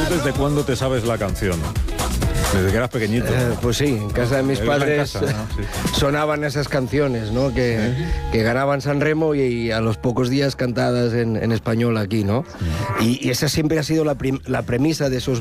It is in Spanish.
desde cuándo te sabes la canción? Desde que eras pequeñito. Pues sí, en casa de mis padres sonaban esas canciones, ¿no? Que ganaban San Remo y a los pocos días cantadas en español aquí, ¿no? Y esa siempre ha sido la premisa de esos